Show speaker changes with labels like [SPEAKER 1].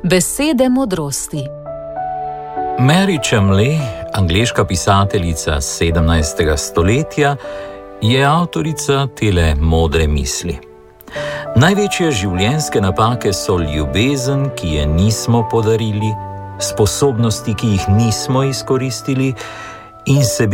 [SPEAKER 1] Besede modrosti.
[SPEAKER 2] Mary Chamley, angleška pisateljica 17. stoletja, je avtorica tele modre misli. Največje življenjske napake so ljubezen, ki je nismo podarili, sposobnosti, ki jih nismo izkoristili, in sebi